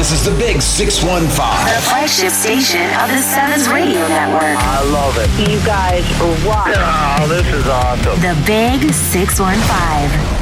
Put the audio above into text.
This is the Big 615. The flagship station of the Sevens Radio Network. I love it. You guys rock. Oh, this is awesome. The Big 615.